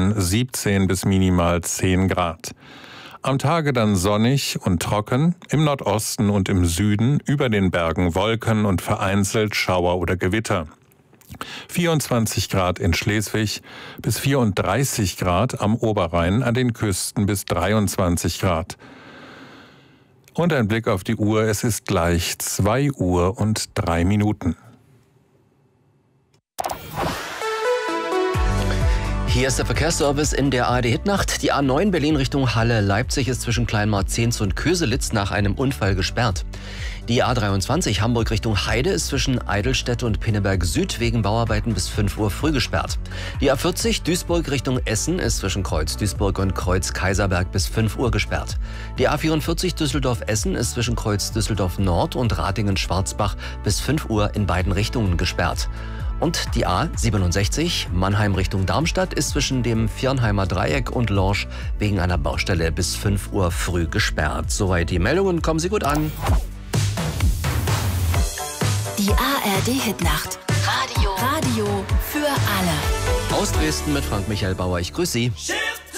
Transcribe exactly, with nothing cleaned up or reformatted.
Norden siebzehn bis minimal zehn Grad. Am Tage dann sonnig und trocken, im Nordosten und im Süden über den Bergen Wolken und vereinzelt Schauer oder Gewitter. vierundzwanzig Grad in Schleswig bis vierunddreißig Grad am Oberrhein, an den Küsten bis dreiundzwanzig Grad. Und ein Blick auf die Uhr, es ist gleich zwei Uhr und drei Minuten. Hier ist der Verkehrsservice in der A R D-Hitnacht. Die A neun Berlin Richtung Halle-Leipzig ist zwischen Kleinmarzehns und Köselitz nach einem Unfall gesperrt. Die A dreiundzwanzig Hamburg Richtung Heide ist zwischen Eidelstedt und Pinneberg Süd wegen Bauarbeiten bis fünf Uhr früh gesperrt. Die A vierzig Duisburg Richtung Essen ist zwischen Kreuz Duisburg und Kreuz Kaiserberg bis fünf Uhr gesperrt. Die A vierundvierzig Düsseldorf-Essen ist zwischen Kreuz Düsseldorf Nord und Ratingen-Schwarzbach bis fünf Uhr in beiden Richtungen gesperrt. Und die A siebenundsechzig Mannheim Richtung Darmstadt ist zwischen dem Viernheimer Dreieck und Lorsch wegen einer Baustelle bis fünf Uhr früh gesperrt. Soweit die Meldungen, kommen Sie gut an. Die A R D-Hitnacht. Radio. Radio für alle. Aus Dresden mit Frank Michael Bauer. Ich grüße Sie.